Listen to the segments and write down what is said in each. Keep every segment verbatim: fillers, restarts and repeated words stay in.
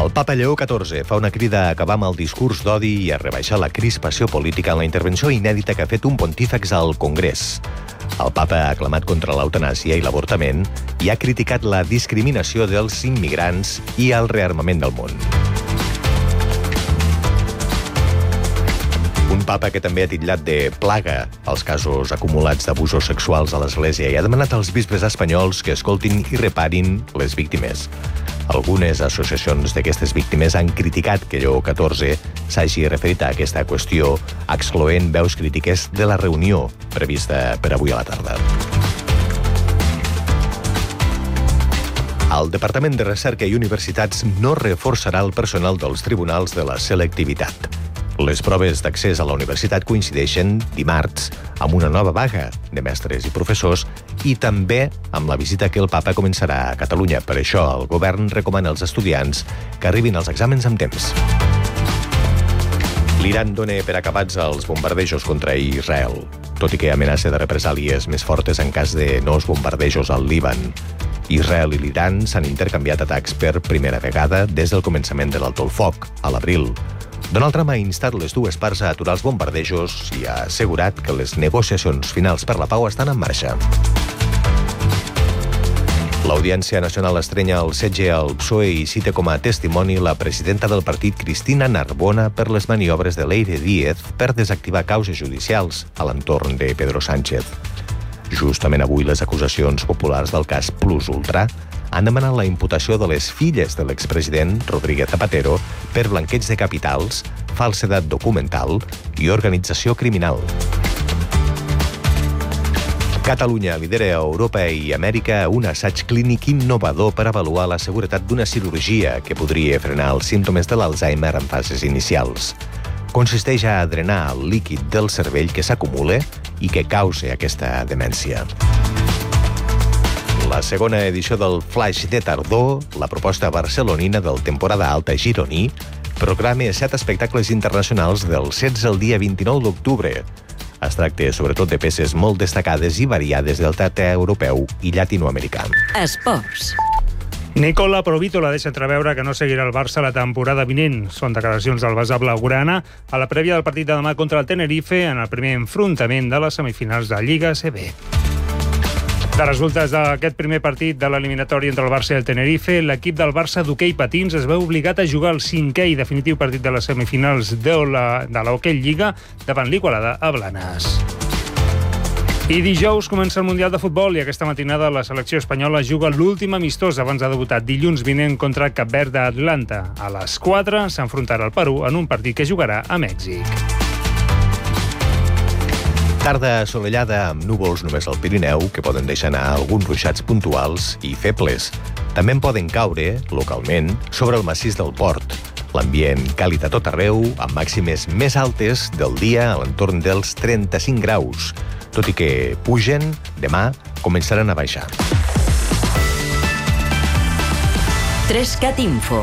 El papa Lleó catorze fa una crida a acabar amb el discurs d'odi i a rebaixar la crispació política en la intervenció inèdita que ha fet un pontífex al Congrés. El papa ha aclamat contra l'eutanàsia i l'avortament i ha criticat la discriminació dels immigrants i el rearmament del món. Un papa que també ha titllat de plaga els casos acumulats d'abusos sexuals a l'Església i ha demanat als bisbes espanyols que escoltin i reparin les víctimes. Algunes associacions d'aquestes víctimes han criticat que Lleó catorze s'hagi referit a aquesta qüestió, excloent veus crítiques de la reunió prevista per avui a la tarda. El Departament de Recerca i Universitats no reforçarà el personal dels tribunals de la selectivitat. Les proves d'accés a la universitat coincideixen dimarts amb una nova vaga de mestres i professors i també amb la visita que el papa començarà a Catalunya. Per això, el govern recomana als estudiants que arribin als exàmens amb temps. L'Iran dona per acabats els bombardejos contra Israel, tot i que amenaça de represàlies més fortes en cas de nous bombardejos al Líban. Israel i l'Iran s'han intercanviat atacs per primera vegada des del començament de l'alto el foc, a l'abril. Donald Trump ha instat les dues parts a aturar els bombardejos i ha assegurat que les negociacions finals per la pau estan en marxa. L'Audiència Nacional estrenya el setge al P S O E i cita com a testimoni la presidenta del partit, Cristina Narbona, per les maniobres de Leire Díez per desactivar causes judicials a l'entorn de Pedro Sánchez. Justament avui, les acusacions populars del cas Plus Ultra han demanat la imputació de les filles de l'expresident Rodríguez Zapatero per blanqueig de capitals, falsedat documental i organització criminal. Catalunya lidera a Europa i Amèrica un assaig clínic innovador per avaluar la seguretat d'una cirurgia que podria frenar els símptomes de l'Alzheimer en fases inicials. Consisteix a drenar el líquid del cervell que s'acumula i que causa aquesta demència. La segona edició del Flaix de Tardor, la proposta barcelonina del Temporada Alta gironí, programa set espectacles internacionals del setze al dia vint-i-nou d'octubre. Es tracta sobretot de peces molt destacades i variades del teatre europeu i llatinoamericà. Esports. Nicola Provítola deixa entreveure que no seguirà el Barça la temporada vinent. Són declaracions del basa blaugrana a la prèvia del partit de demà contra el Tenerife en el primer enfrontament de les semifinals de Lliga A C B. De resultes d'aquest primer partit de l'eliminatori entre el Barça i el Tenerife, l'equip del Barça d'hoquei patins es veu obligat a jugar el cinquè i definitiu partit de les semifinals de la, de l'Hoquei Lliga davant l'Igualada a Blanes. I dijous comença el Mundial de Futbol i aquesta matinada la selecció espanyola juga l'últim amistós abans de debutar dilluns vinent contra Cap Verd d'Atlanta. A les quatre s'enfrontarà al Perú en un partit que jugarà a Mèxic. Tarda assolellada amb núvols només al Pirineu, que poden deixar anar alguns ruixats puntuals i febles. També en poden caure, localment, sobre el massís del Port. L'ambient càlid a tot arreu, amb màximes més altes del dia a l'entorn dels trenta-cinc graus. Tot i que pugen, demà començaran a baixar. Trescat Info.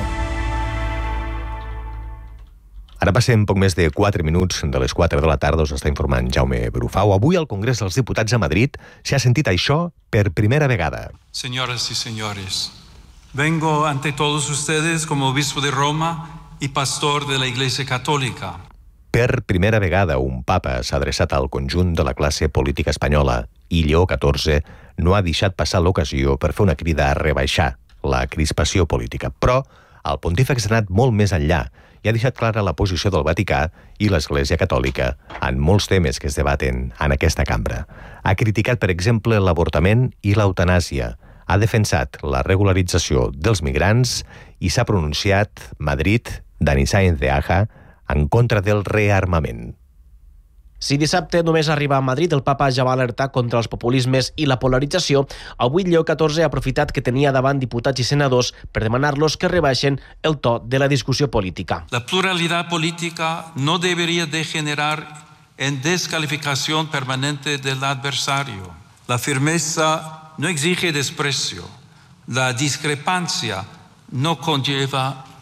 Ara passem poc més de quatre minuts de les quatre de la tarda, us està informant Jaume Brufau. Avui al Congrés dels Diputats a Madrid s'ha sentit això per primera vegada. Señoras y señores, vengo ante todos ustedes como obispo de Roma y pastor de la Iglesia Católica. Per primera vegada un papa s'ha adreçat al conjunt de la classe política espanyola i Lleó catorze no ha deixat passar l'ocasió per fer una crida a rebaixar la crispació política. Però el pontífex ha anat molt més enllà i ha deixat clara la posició del Vaticà i l'Església Catòlica en molts temes que es debaten en aquesta cambra. Ha criticat, per exemple, l'avortament i l'eutanàsia. Ha defensat la regularització dels migrants i s'ha pronunciat Madrid, Dani Sáenz de Aja, en contra del rearmament. Si dissabte només arriba a Madrid, el papa ja va alertar contra els populismes i la polarització. Avui Lleó catorze ha aprofitat que tenia davant diputats i senadors per demanar-los que rebaixen el to de la discussió política. La pluralidad política no debería degenerar en descalificación permanente del adversario. La firmeza no exige desprecio. La discrepancia no conlleva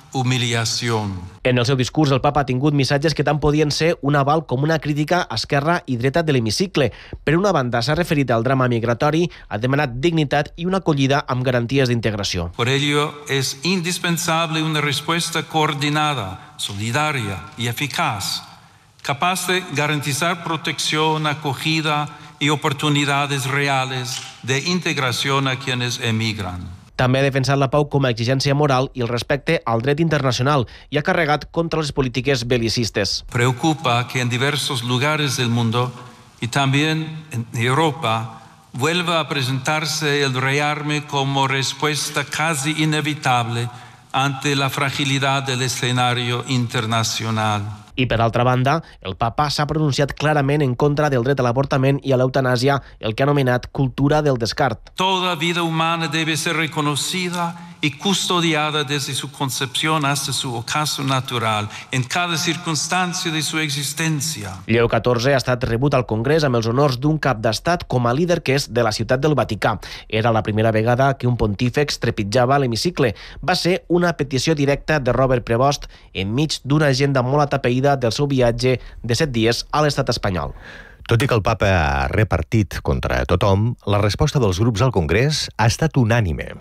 humillación. En el seu discurs, el papa ha tingut missatges que tant podien ser un aval com una crítica a esquerra i dreta de l'hemicicle. Per una banda, s'ha referit al drama migratori, ha demanat dignitat i una acollida amb garanties d'integració. Por ello, es indispensable una respuesta coordinada, solidaria y eficaz, capaz de garantizar protección, acogida y oportunidades reales de integración a quienes emigran. També ha defensat la pau com a exigència moral i el respecte al dret internacional i ha carregat contra les polítiques belicistes. Preocupa que en diversos lugares del mundo y también en Europa vuelva a presentarse el rearme como respuesta casi inevitable ante la fragilidad del escenario internacional. I, per altra banda, el papa s'ha pronunciat clarament en contra del dret a l'avortament i a l'eutanàsia, el que ha anomenat cultura del descart. Toda vida humana debe ser reconocida y custodiada desde su concepción hasta su ocaso natural, en cada circunstancia de su existencia. Lleó catorze ha estat rebut al Congrés amb els honors d'un cap d'estat com a líder que és de la ciutat del Vaticà. Era la primera vegada que un pontífex trepitjava l'hemicicle. Va ser una petició directa de Robert Prevost enmig d'una agenda molt atapeïda del seu viatge de set dies a l'estat espanyol. Tot i que el papa ha repartit contra tothom, la resposta dels grups al Congrés ha estat unànime.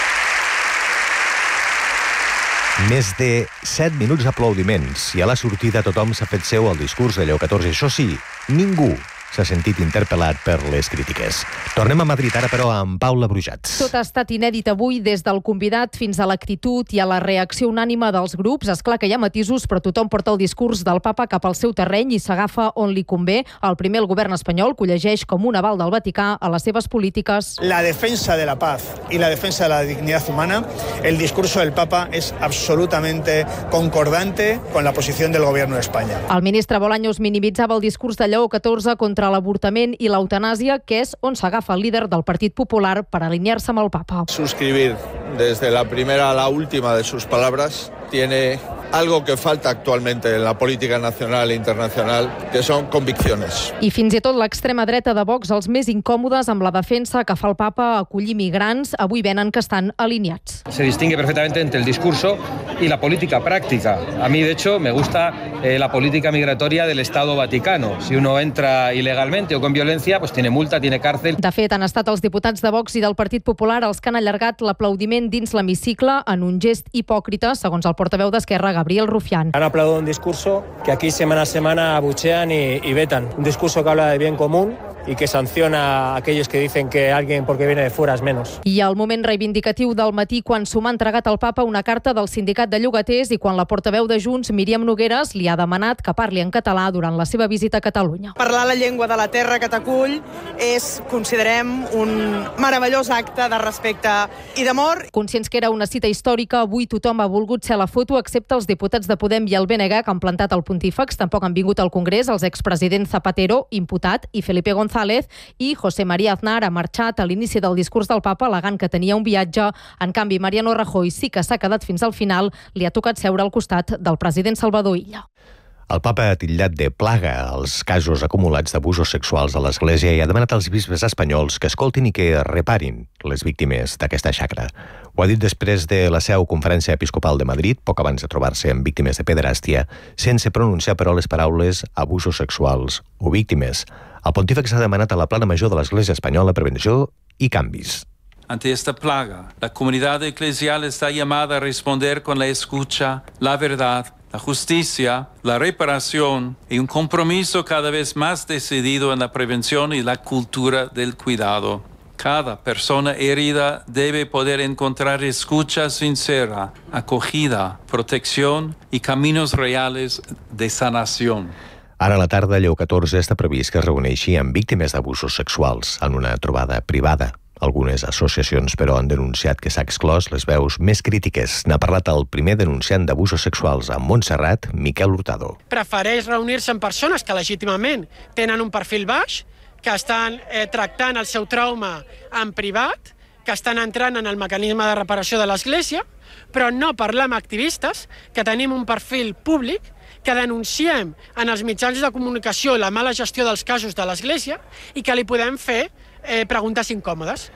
Més de set minuts d'aplaudiments i a la sortida tothom s'ha fet seu el discurs de Lleó catorze. Això sí, ningú s'ha sentit interpel·lat per les crítiques. Tornem a Madrid ara, però, amb Paula Brujats. Tot ha estat inèdit avui, des del convidat fins a l'actitud i a la reacció unànime dels grups. És clar que hi ha matisos, però tothom porta el discurs del papa cap al seu terreny i s'agafa on li convé. El primer, el govern espanyol, que ho llegeix com un aval del Vaticà a les seves polítiques. La defensa de la paz y la defensa de la dignidad humana, el discurso del papa es absolutamente concordante con la posición del gobierno de España. El ministre Bolaños minimitzava el discurs de Lleó catorze contra l'avortament i l'eutanàsia, que és on s'agafa el líder del Partit Popular per alinear-se amb el papa. Suscribir desde la primera a la última de sus palabras tiene algo que falta actualmente en la política nacional e internacional, que son convicciones. I fins i tot l'extrema dreta de Vox, els més incòmodes amb la defensa que fa el papa a acollir migrants, avui venen que estan alineats. Se distingue perfectamente entre el discurso y la política práctica. A mí, de hecho, me gusta eh, la política migratoria del Estado Vaticano. Si uno entra ilegalmente o con violencia, pues tiene multa, tiene cárcel. De fet, han estat els diputats de Vox i del Partit Popular els que han allargat l'aplaudiment dins l'hemicicle en un gest hipòcrita, segons el portaveu d'Esquerra, Gabriel Rufián. Han aplaudido un discurso que aquí semana a semana abuchean y, y vetan. Un discurso que habla de bien común y que sanciona a aquellos que dicen que alguien porque viene de fuera es menos. I el moment reivindicatiu del matí, quan s'ho m'ha entregat al papa una carta del sindicat de llogaters i quan la portaveu de Junts, Míriam Nogueras, li ha demanat que parli en català durant la seva visita a Catalunya. Parlar la llengua de la terra que t'acull és, considerem, un meravellós acte de respecte i d'amor. Conscients que era una cita històrica, avui tothom ha volgut ser a la foto, excepte els diputats de Podem i el B N G, que han plantat el pontífex. Tampoc han vingut al Congrés els expresidents Zapatero, imputat, i Felipe González, i José María Aznar ha marxat a l'inici del discurs del papa al·legant que tenia un viatge. En canvi, Mariano Rajoy sí que s'ha quedat fins al final. Li ha tocat seure al costat del president Salvador Illa. El papa ha titllat de plaga els casos acumulats d'abusos sexuals a l'Església i ha demanat als bisbes espanyols que escoltin i que reparin les víctimes d'aquesta xacra. Ho ha dit després de la seva conferència episcopal de Madrid, poc abans de trobar-se amb víctimes de pederàstia, sense pronunciar però les paraules abusos sexuals o víctimes. El pontífex ha demanat a la plana major de l'Església espanyola prevenció i canvis. Ante esta plaga, la comunidad eclesial está llamada a responder con la escucha, la verdad, la justicia, la reparación y un compromiso cada vez más decidido en la prevención y la cultura del cuidado. Cada persona herida debe poder encontrar escucha sincera, acogida, protección y caminos reales de sanación. Ara a la tarda, Lleó catorze està previst que es reuneixi amb víctimes d'abusos sexuals en una trobada privada. Algunes associacions, però, han denunciat que s'ha exclòs les veus més crítiques. N'ha parlat el primer denunciant d'abusos sexuals a Montserrat, Miquel Hurtado. Prefereix reunir-se amb persones que legítimament tenen un perfil baix, que estan eh, tractant el seu trauma en privat, que estan entrant en el mecanisme de reparació de l'Església, però no parlar amb activistes, que tenim un perfil públic, que denunciem en els mitjans de comunicació la mala gestió dels casos de l'Església i que li podem fer eh, preguntes incòmodes.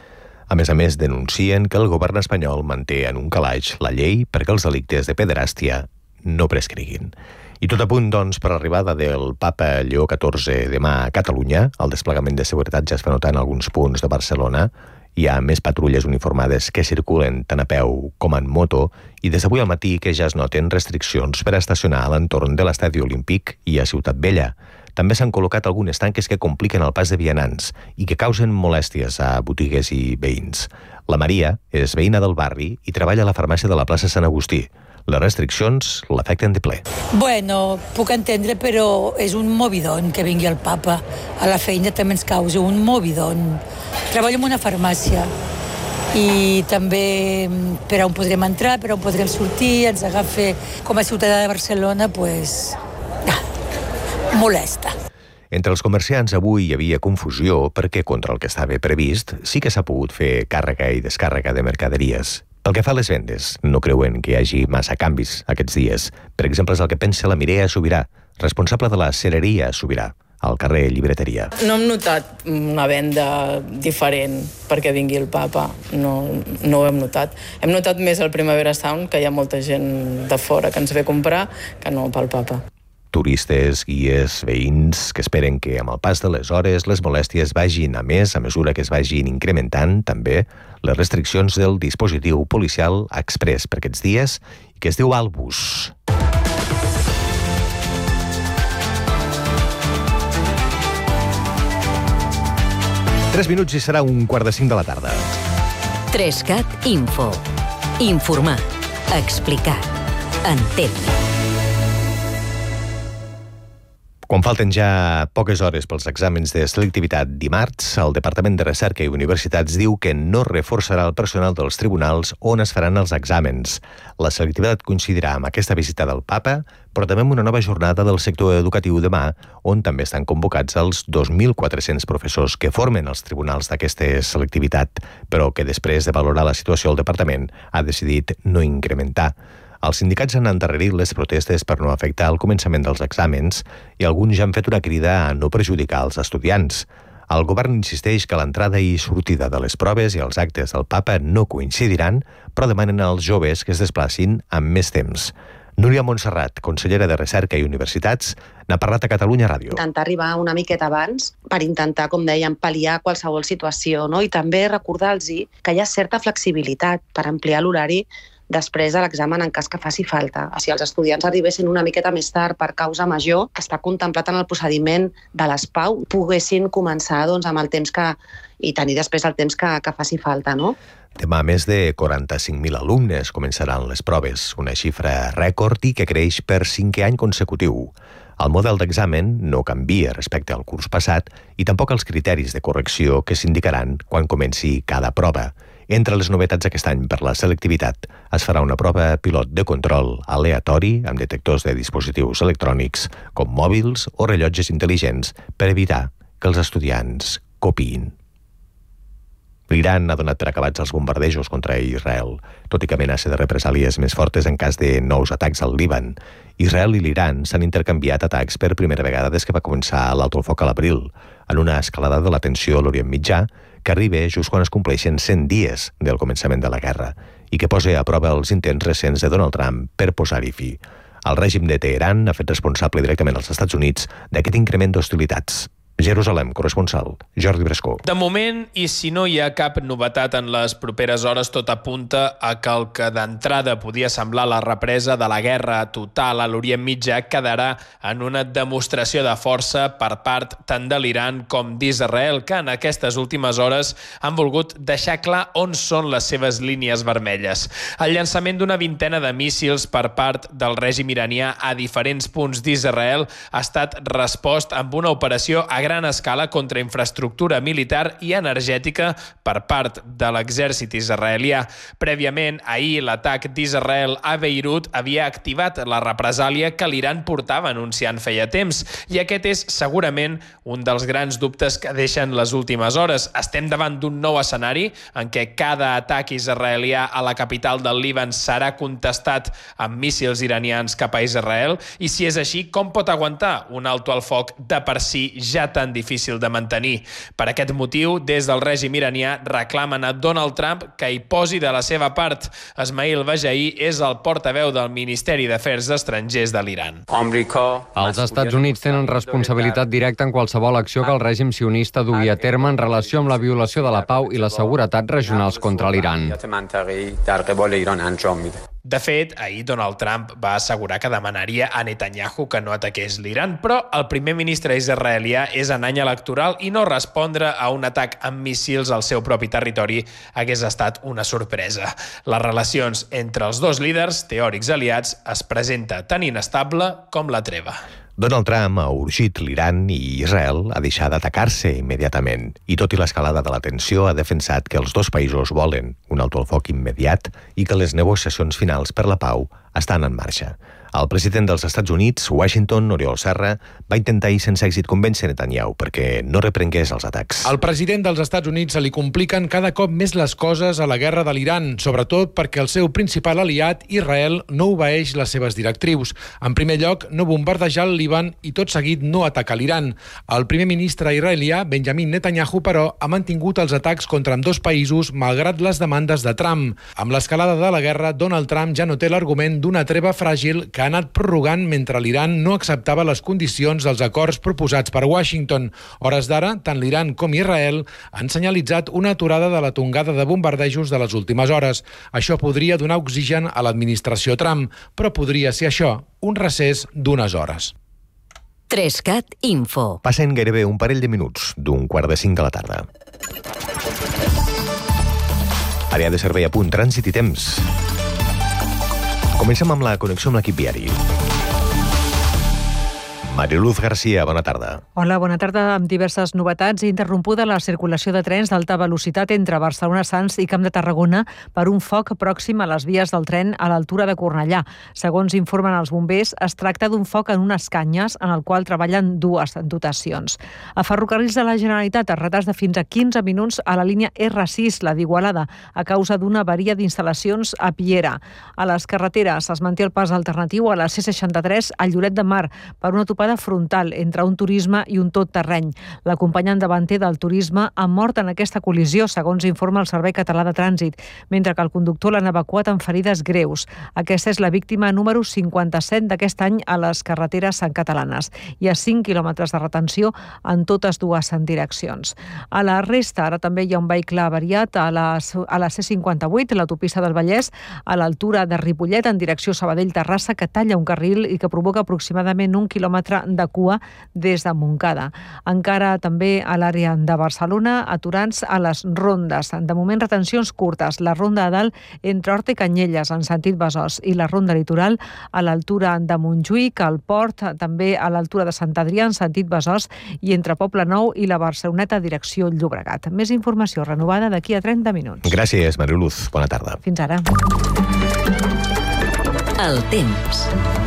A més a més, denuncien que el govern espanyol manté en un calaix la llei perquè els delictes de pederàstia no prescriguin. I tot a punt, doncs, per l'arribada del papa Lleó catorze demà a Catalunya. El desplegament de seguretat ja es fa notar en alguns punts de Barcelona. Hi ha més patrulles uniformades que circulen tant a peu com en moto i des d'avui al matí que ja es noten restriccions per a estacionar a l'entorn de l'estadi olímpic i a Ciutat Vella. També s'han col·locat algunes tanques que compliquen el pas de vianants i que causen molèsties a botigues i veïns. La Maria és veïna del barri i treballa a la farmàcia de la plaça Sant Agustí. Les restriccions l'afecten de ple. Bueno, puc entendre, però és un movidon que vingui el papa. A la feina també ens causa un movidon. Treballo en una farmàcia i també per on podrem entrar, per on podrem sortir, ens agafa com a ciutadà de Barcelona, pues, ah, molesta. Entre els comerciants avui hi havia confusió perquè contra el que estava previst sí que s'ha pogut fer càrrega i descàrrega de mercaderies. Pel que fa a les vendes, no creuen que hi hagi massa canvis aquests dies. Per exemple, és el que pensa la Mireia Subirà, responsable de la cereria Subirà, al carrer Llibreteria. No hem notat una venda diferent perquè vingui el papa, no, no ho hem notat. Hem notat més al Primavera Sound, que hi ha molta gent de fora que ens ve a comprar, que no pel papa. Turistes, guies, veïns que esperen que amb el pas de les hores les molèsties vagin a més a mesura que es vagin incrementant també les restriccions del dispositiu policial express per aquests dies i que es diu Albus. Tres minuts i serà un quart de cinc de la tarda. Trescat Info. Informar. Explicar. Entendre. Quan falten ja poques hores pels exàmens de selectivitat dimarts, el Departament de Recerca i Universitats diu que no reforçarà el personal dels tribunals on es faran els exàmens. La selectivitat coincidirà amb aquesta visita del papa, però també amb una nova jornada del sector educatiu demà, on també estan convocats els dos mil quatre-cents professors que formen els tribunals d'aquesta selectivitat, però que després de valorar la situació el departament ha decidit no incrementar. Els sindicats han endarrerit les protestes per no afectar el començament dels exàmens i alguns ja han fet una crida a no perjudicar els estudiants. El govern insisteix que l'entrada i sortida de les proves i els actes del papa no coincidiran, però demanen als joves que es desplacin amb més temps. Núria Montserrat, consellera de Recerca i Universitats, n'ha parlat a Catalunya Ràdio. Intentar arribar una miqueta abans per intentar, com dèiem, pal·liar qualsevol situació, no? I també recordar-los que hi ha certa flexibilitat per ampliar l'horari després de l'examen en cas que faci falta. Si els estudiants arribessin una miqueta més tard per causa major, que està contemplat en el procediment de les P A U, poguessin començar doncs, amb el temps que i tenir després el temps que, que faci falta, no? Demà més de quaranta-cinc mil alumnes començaran les proves, una xifra rècord i que creix per cinquè any consecutiu. El model d'examen no canvia respecte al curs passat i tampoc els criteris de correcció que s'indicaran quan comenci cada prova. Entre les novetats aquest any per la selectivitat es farà una prova pilot de control aleatori amb detectors de dispositius electrònics com mòbils o rellotges intel·ligents per evitar que els estudiants copiïn. L'Iran ha donat per acabats els bombardejos contra Israel, tot i que amenaça de represàlies més fortes en cas de nous atacs al Líban. Israel i l'Iran s'han intercanviat atacs per primera vegada des que va començar l'alto el foc a l'abril, en una escalada de la tensió a l'Orient Mitjà que arriba just quan es compleixen cent dies del començament de la guerra i que posa a prova els intents recents de Donald Trump per posar-hi fi. El règim de Teheran ha fet responsable directament als Estats Units d'aquest increment d'hostilitats. Jerusalem, corresponsal, Jordi Brescó. De moment, i si no hi ha cap novetat en les properes hores, tot apunta a que el que d'entrada podia semblar la represa de la guerra total a l'Orient Mitjà quedarà en una demostració de força per part tant de l'Iran com d'Israel, que en aquestes últimes hores han volgut deixar clar on són les seves línies vermelles. El llançament d'una vintena de míssils per part del règim iranià a diferents punts d'Israel ha estat respost amb una operació a gran escala contra infraestructura militar i energètica per part de l'exèrcit israelià. Prèviament, ahir, l'atac d'Israel a Beirut havia activat la represàlia que l'Iran portava anunciant feia temps, i aquest és segurament un dels grans dubtes que deixen les últimes hores. Estem davant d'un nou escenari en què cada atac israelià a la capital del Líban serà contestat amb míssils iranians cap a Israel, i si és així, com pot aguantar un alto al foc de per si ja tan bastant difícil de mantenir. Per aquest motiu, des del règim iranià reclamen a Donald Trump que hi posi de la seva part. Esmail Bajaí és el portaveu del Ministeri d'Afers Estrangers de l'Iran. Els Estats Units tenen responsabilitat directa en qualsevol acció que el règim sionista dugui a terme en relació amb la violació de la pau i la seguretat regionals contra l'Iran. De fet, ahir Donald Trump va assegurar que demanaria a Netanyahu que no ataqués l'Iran, però el primer ministre israelià és en any electoral i no respondre a un atac amb míssils al seu propi territori hagués estat una sorpresa. Les relacions entre els dos líders, teòrics aliats, es presenta tan inestable com la treva. Donald Trump ha urgit l'Iran i Israel a deixar d'atacar-se immediatament i, tot i l'escalada de la tensió, ha defensat que els dos països volen un alto el foc immediat i que les negociacions finals per la pau estan en marxa. El president dels Estats Units, Washington, Oriol Serra, va intentar i sense èxit convèncer Netanyahu perquè no reprengués els atacs. Al president dels Estats Units se li compliquen cada cop més les coses a la guerra de l'Iran, sobretot perquè el seu principal aliat, Israel, no obeeix les seves directrius. En primer lloc, no bombardejar el Líban i tot seguit no atacar l'Iran. El primer ministre israelià, Benjamin Netanyahu, però, ha mantingut els atacs contra ambdós països malgrat les demandes de Trump. Amb l'escalada de la guerra, Donald Trump ja no té l'argument d'una treva fràgil que ha anat prorrogant mentre l'Iran no acceptava les condicions dels acords proposats per Washington. Hores d'ara, tant l'Iran com Israel han senyalitzat una aturada de la tongada de bombardejos de les últimes hores. Això podria donar oxigen a l'administració Trump, però podria ser això, un recés d'unes hores. Trescat Info. Passen gairebé un parell de minuts d'un quart de cinc de la tarda. Àrea de servei a punt, trànsit i temps. Comencem amb la connexió amb l'equip viari. Mariluz García, bona tarda. Hola, bona tarda. Amb diverses novetats, interrompuda la circulació de trens d'alta velocitat entre Barcelona, Sants i Camp de Tarragona per un foc pròxim a les vies del tren a l'altura de Cornellà. Segons informen els bombers, es tracta d'un foc en unes canyes en el qual treballen dues dotacions. A Ferrocarrils de la Generalitat, retards de fins a quinze minuts a la línia erre sis, la d'Igualada, a causa d'una avaria d'instal·lacions a Piera. A les carreteres es manté el pas alternatiu a la ce seixanta-tres a Lloret de Mar per una topada frontal entre un turisme i un tot terreny. L'acompanyant davanter del turisme ha mort en aquesta col·lisió, segons informa el Servei Català de Trànsit, mentre que el conductor l'han evacuat amb ferides greus. Aquesta és la víctima número cinquanta-set d'aquest any a les carreteres catalanes. Hi ha cinc quilòmetres de retenció en totes dues direccions. A la resta, ara també hi ha un vehicle avariat a la, a la ce cinquanta-vuit, l'autopista del Vallès, a l'altura de Ripollet, en direcció Sabadell-Terrassa, que talla un carril i que provoca aproximadament un quilòmetre de cua des de Montcada. Encara també a l'àrea de Barcelona, aturants a les rondes. De moment, retencions curtes. La ronda a dalt entre Horta i Canyelles, en sentit Besòs, i la ronda litoral a l'altura de Montjuïc, al Port, també a l'altura de Sant Adrià, en sentit Besòs, i entre Poble Nou i la Barceloneta, direcció Llobregat. Més informació renovada d'aquí a trenta minuts. Gràcies, Mariluz. Bona tarda. Fins ara. El temps.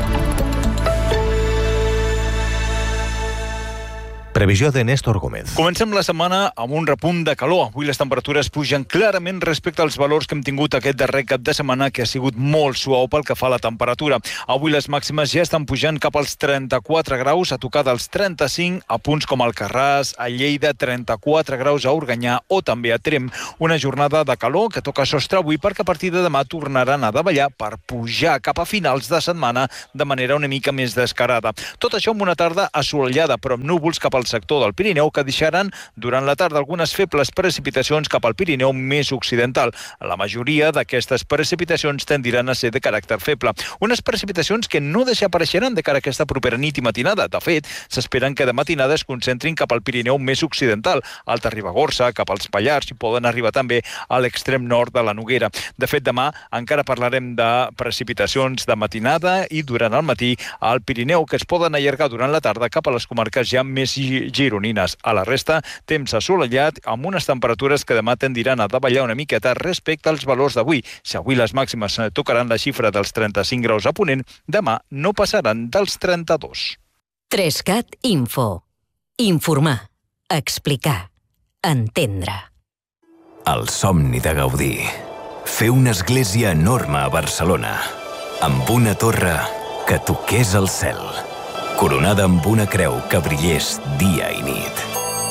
Previsió de Néstor Gómez. Comencem la setmana amb un repunt de calor. Avui les temperatures pugen clarament respecte als valors que hem tingut aquest darrer cap de setmana, que ha sigut molt suau pel que fa a la temperatura. Avui les màximes ja estan pujant cap als trenta-quatre graus, a tocar dels trenta-cinc a punts com Alcarràs, a Lleida, trenta-quatre graus a Organyà o també a Tremp. Una jornada de calor que toca sostre avui perquè a partir de demà tornaran a davallar per pujar cap a finals de setmana de manera una mica més descarada. Tot això amb una tarda assolellada, però amb núvols cap al sector del Pirineu que deixaran durant la tarda algunes febles precipitacions cap al Pirineu més occidental. La majoria d'aquestes precipitacions tendiran a ser de caràcter feble. Unes precipitacions que no desapareixeran de cara a aquesta propera nit i matinada. De fet, s'esperen que de matinada es concentrin cap al Pirineu més occidental, Alta Ribagorça, cap als Pallars i poden arribar també a l'extrem nord de la Noguera. De fet, demà encara parlarem de precipitacions de matinada i durant el matí al Pirineu que es poden allargar durant la tarda cap a les comarques ja més gironines. A la resta, temps assolellat amb unes temperatures que demà tendiran a davallar una miqueta respecte als valors d'avui. Si avui les màximes tocaran la xifra dels trenta-cinc graus a Ponent, demà no passaran dels trenta-dos. Trescat Info. Informar, explicar, entendre. El somni de Gaudí. Fer una església enorme a Barcelona, amb una torre que toqués el cel. coronada amb una creu que brillés dia i nit.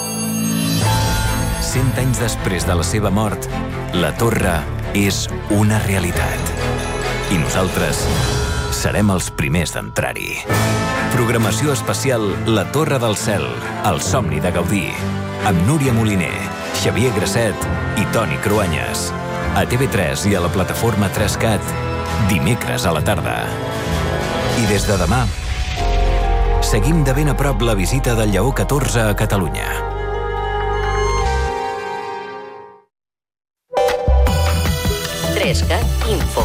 Cent anys després de la seva mort, la torre és una realitat. I nosaltres serem els primers d'entrar-hi. Programació especial La Torre del Cel, el somni de Gaudí, amb Núria Moliner, Xavier Grasset i Toni Cruanyes. A T V tres i a la plataforma tres cat, dimecres a la tarda. I des de demà, seguim de ben a prop la visita del Lleó catorze a Catalunya. tres cat Info.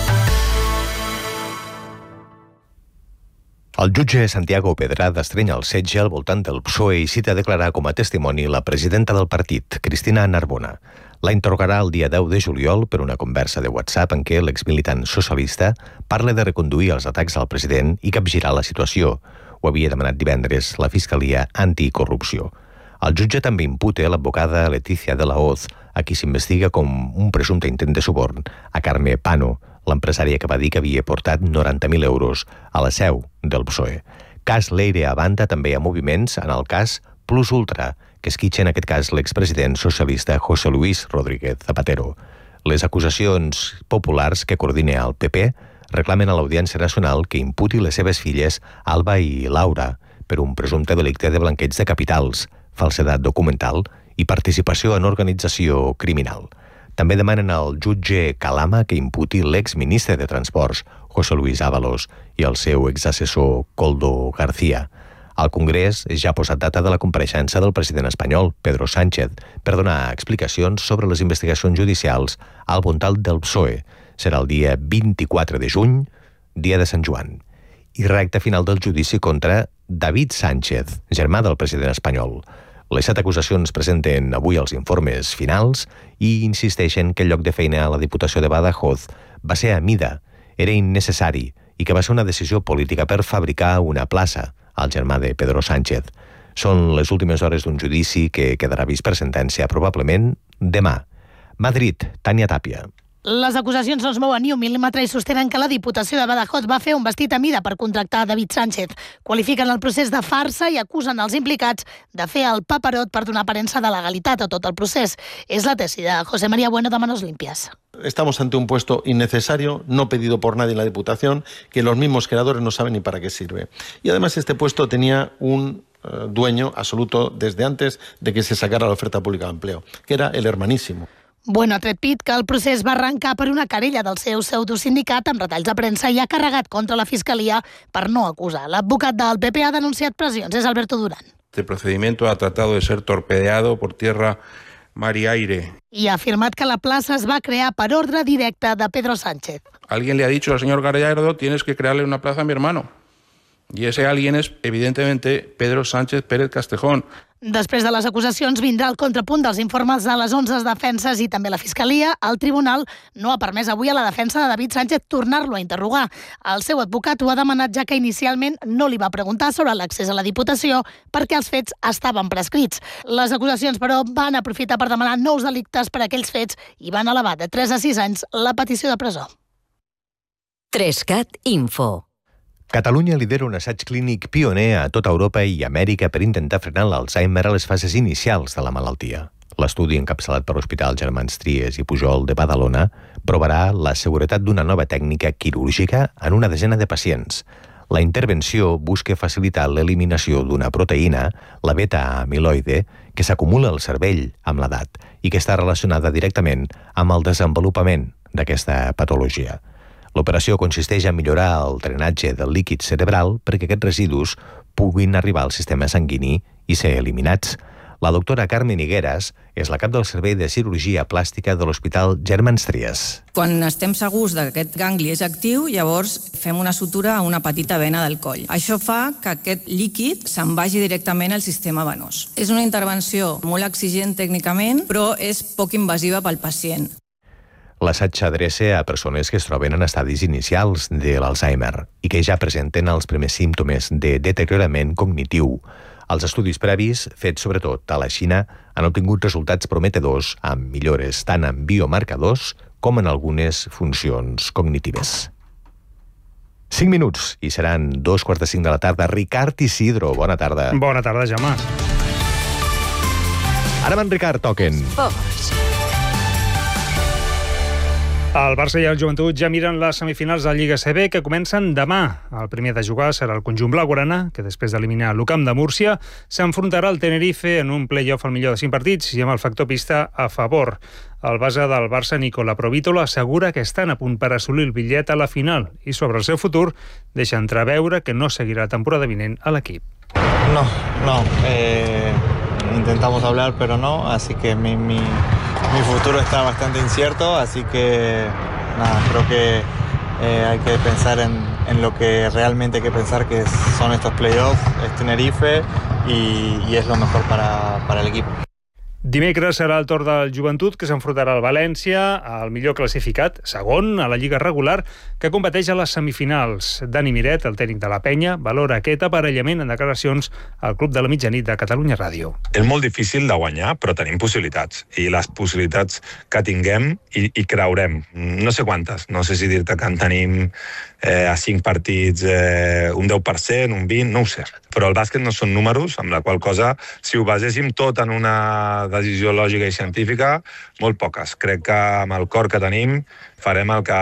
El jutge Santiago Pedrad estrenya el setge al voltant del P S O E i cita a declarar com a testimoni la presidenta del partit, Cristina Narbona. La interrogarà el dia deu de juliol per una conversa de WhatsApp en què l'exmilitant socialista parla de reconduir els atacs al president i capgirar la situació. Ho havia demanat divendres la Fiscalia Anticorrupció. El jutge també imputa l'advocada Leticia de la Hoz, a qui s'investiga com un presumpte intent de suborn, a Carme Pano, l'empresària que va dir que havia portat noranta mil euros a la seu del P S O E. Cas Leire a banda, també hi ha moviments en el cas Plus Ultra, que esquitxa en aquest cas l'expresident socialista José Luis Rodríguez Zapatero. Les acusacions populars que coordina el P P reclamen a l'Audiència Nacional que imputi les seves filles Alba i Laura per un presumpte delicte de blanqueig de capitals, falsedat documental i participació en organització criminal. També demanen al jutge Calama que imputi l'exministre de Transports, José Luis Ábalos, i el seu exassessor Koldo García. El Congrés ja ha posat data de la compareixença del president espanyol, Pedro Sánchez, per donar explicacions sobre les investigacions judicials al voltant del P S O E. Serà el dia vint-i-quatre de juny, dia de Sant Joan. I recta final del judici contra David Sánchez, germà del president espanyol. Les set acusacions presenten avui els informes finals i insisteixen que el lloc de feina a la Diputació de Badajoz va ser a mida, era innecessari i que va ser una decisió política per fabricar una plaça al germà de Pedro Sánchez. Són les últimes hores d'un judici que quedarà vist per sentència probablement demà. Madrid, Tània Tàpia. Les acusacions no es mouen ni un mil·límetre i sostenen que la Diputació de Badajoz va fer un vestit a mida per contractar David Sánchez. Qualifiquen el procés de farsa i acusen els implicats de fer el paperot per donar aparença de legalitat a tot el procés. És la tesi de José María Bueno de Manos Limpias. Estamos ante un puesto innecesario, no pedido por nadie en la Diputación, que los mismos creadores no saben ni para qué sirve. Y además este puesto tenía un uh, dueño absoluto desde antes de que se sacara la oferta pública de empleo, que era el hermanísimo. Bueno ha tret pit que el procés va arrencar per una querella del seu pseudosindicat amb retalls de premsa i ha carregat contra la Fiscalia per no acusar. L'advocat del P P ha denunciat pressions. És Alberto Durán. Este procedimiento ha tratado de ser torpedeado por tierra, mar y aire. I ha afirmat que la plaça es va crear per ordre directe de Pedro Sánchez. Alguien le ha dicho al señor Gallardo, tienes que crearle una plaza a mi hermano. Y ese alguien es, evidentemente, Pedro Sánchez Pérez Castejón. Després de les acusacions vindrà el contrapunt dels informes de les onze defenses i també la Fiscalia. El tribunal no ha permès avui a la defensa de David Sánchez tornar-lo a interrogar. El seu advocat ho ha demanat ja que inicialment no li va preguntar sobre l'accés a la Diputació perquè els fets estaven prescrits. Les acusacions, però, van aprofitar per demanar nous delictes per a aquells fets i van elevar de tres a sis anys la petició de presó. tres cat Info. Catalunya lidera un assaig clínic pioner a tota Europa i Amèrica per intentar frenar l'Alzheimer a les fases inicials de la malaltia. L'estudi encapçalat per l'Hospital Germans Trias i Pujol de Badalona provarà la seguretat d'una nova tècnica quirúrgica en una desena de pacients. La intervenció busca facilitar l'eliminació d'una proteïna, la beta-amiloide, que s'acumula al cervell amb l'edat i que està relacionada directament amb el desenvolupament d'aquesta patologia. L'operació consisteix en millorar el drenatge del líquid cerebral perquè aquests residus puguin arribar al sistema sanguini i ser eliminats. La doctora Carmen Higueras és la cap del Servei de Cirurgia Plàstica de l'Hospital Germans Trias. Quan estem segurs que aquest gangli és actiu, llavors fem una sutura a una petita vena del coll. Això fa que aquest líquid se'n vagi directament al sistema venós. És una intervenció molt exigent tècnicament, però és poc invasiva pel pacient. L'assaig s'adreça a persones que es troben en estadis inicials de l'Alzheimer i que ja presenten els primers símptomes de deteriorament cognitiu. Els estudis previs, fets sobretot a la Xina, han obtingut resultats prometedors amb millores tant en biomarcadors com en algunes funcions cognitives. cinc minuts i seran dos quarts de cinc de la tarda. Ricard Isidro, bona tarda. Bona tarda, Jaume. Ara amb en Ricard toquen. Esports. El Barça i el Joventut ja miren les semifinals de la Lliga C B que comencen demà. El primer de jugar serà el conjunt blaugrana, que després d'eliminar l'U-Camp de Múrcia s'enfrontarà al Tenerife en un play-off al millor de cinc partits i amb el factor pista a favor. El base del Barça, Nicola Provitola, assegura que estan a punt per assolir el bitllet a la final i sobre el seu futur deixa entreveure que no seguirà la temporada vinent a l'equip. No, no. Eh, intentamos hablar, pero no, así que mi... mi... Mi futuro está bastante incierto, así que nada, creo que eh, hay que pensar en, en lo que realmente hay que pensar, que son estos playoffs, es Tenerife y, y es lo mejor para, para el equipo. Dimecres serà el torn del Joventut, que s'enfrontarà al València, el millor classificat, segon a la Lliga regular, que competeix a les semifinals. Dani Miret, el tècnic de la Penya, valora aquest aparellament en declaracions al Club de la Mitjanit de Catalunya Ràdio. És molt difícil de guanyar, però tenim possibilitats. I les possibilitats que tinguem i, i creurem. No sé quantes, no sé si dir-te que en tenim eh, a cinc partits eh, un deu per cent, un vint, no ho sé. Però el bàsquet no són números, amb la qual cosa, si ho baséssim tot en una decisió lògica i científica, molt poques. Crec que amb el cor que tenim farem el que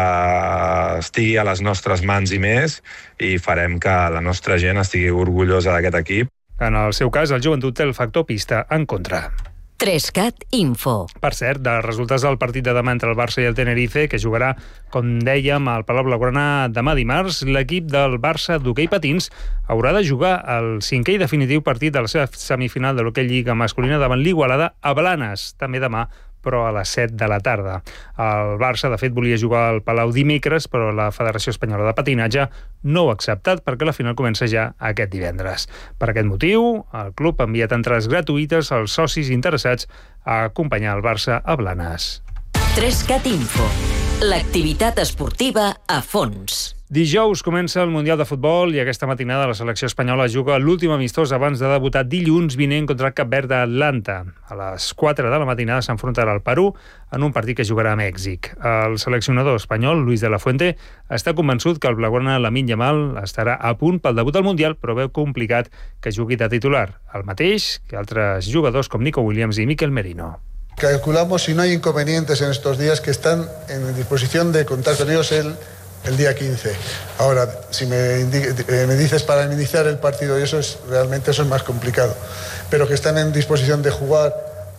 estigui a les nostres mans i més i farem que la nostra gent estigui orgullosa d'aquest equip. En el seu cas, el Joventut té el factor pista en contra. Trescat Info. Per cert, dels resultats del partit de demà entre el Barça i el Tenerife, que jugarà, com dèiem, al Palau Blaugrana demà dimarts, l'equip del Barça d'hoquei patins haurà de jugar el cinquè i definitiu partit de la seva semifinal de l'hoquei Lliga masculina davant l'Igualada a Blanes, també demà, però a les set de la tarda. El Barça, de fet, volia jugar al Palau dimecres, però la Federació Espanyola de Patinatge no ho ha acceptat perquè la final comença ja aquest divendres. Per aquest motiu, el club ha enviat entrades gratuïtes als socis interessats a acompanyar el Barça a Blanes. Trescat Info. L'activitat esportiva a fons. Dijous comença el Mundial de Futbol i aquesta matinada la selecció espanyola juga l'últim amistós abans de debutar dilluns vinent contra el Cap Verd d'Atlanta. A les quatre de la matinada s'enfrontarà al Perú en un partit que jugarà a Mèxic. El seleccionador espanyol, Luis de la Fuente, està convençut que el blaugrana Lamine Yamal estarà a punt pel debut al Mundial, però veu complicat que jugui de titular, el mateix que altres jugadors com Nico Williams i Mikel Merino. Calculamos, si no hay inconvenientes en estos días, que están en disposición de contar con ellos el el día quince. Ahora, si me, eh, me dices para iniciar el partido, y eso es realmente eso es más complicado, pero que están en disposición de jugar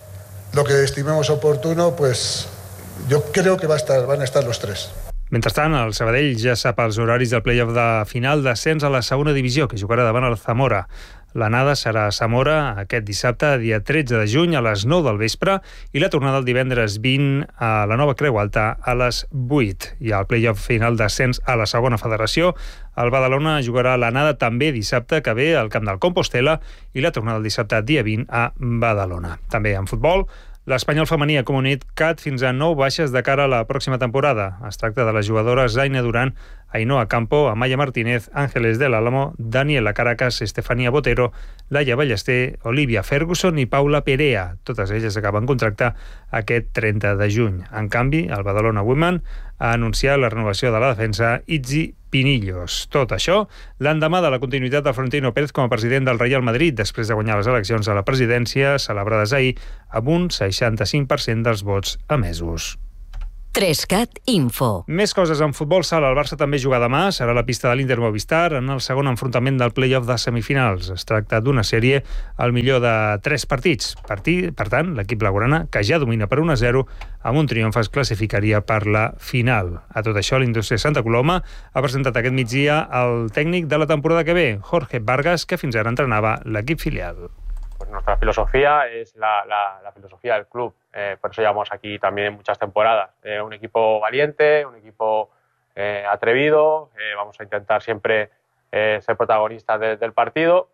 lo que estimemos oportuno, pues yo creo que va a estar, van a estar los tres. Mentrestant, el Sabadell ja sap els horaris del play-off de final d'ascens a la segona divisió, que jugarà davant el Zamora. L'anada serà a Zamora aquest dissabte, dia tretze de juny, a les nou del vespre, i la tornada el divendres vint a la Nova Creu Alta a les vuit. I al play-off final d'ascens a la segona federació, el Badalona jugarà l'anada també dissabte que ve al camp del Compostela i la tornada el dissabte, dia vint, a Badalona. També en futbol, l'Espanyol femení ha comunicat fins a nou baixes de cara a la pròxima temporada. Es tracta de les jugadores Zaina Durán, Ainhoa Campo, Amaya Martínez, Ángeles del Álamo, Daniela Caracas, Estefania Botero, Laia Ballester, Olivia Ferguson i Paula Perea. Totes elles acaben contracte aquest trenta de juny. En canvi, el Badalona Women ha anunciat la renovació de la defensa Itzi Pinillos. Tot això l'endemà de la continuïtat de Florentino Pérez com a president del Real Madrid, després de guanyar les eleccions a la presidència celebrades ahir amb un seixanta-cinc per cent dels vots emesos. Trescat Info. Més coses en futbol sala. El Barça també juga demà. Serà la pista de l'Inter Movistar en el segon enfrontament del play-off de semifinals. Es tracta d'una sèrie al millor de tres partits. Partit, per tant, l'equip blaugrana, que ja domina per un a zero, amb un triomf es classificaria per la final. A tot això, l'Indústria Santa Coloma ha presentat aquest migdia el tècnic de la temporada que ve, Jorge Vargas, que fins ara entrenava l'equip filial. Pues nuestra filosofía es la, la, la filosofía del club, eh, por eso llevamos aquí también muchas temporadas. Eh, un equipo valiente, un equipo eh, atrevido, eh, vamos a intentar siempre eh, ser protagonistas de, del partido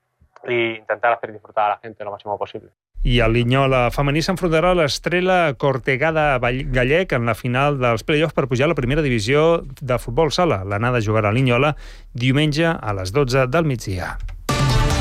e intentar hacer disfrutar a la gente lo máximo posible. I el Linyola femení s'enfrontarà a l'Estrela Cortegada Gallec en la final dels play-offs per pujar a la primera divisió de futbol sala. L'anada jugarà a Linyola diumenge a les dotze del migdia.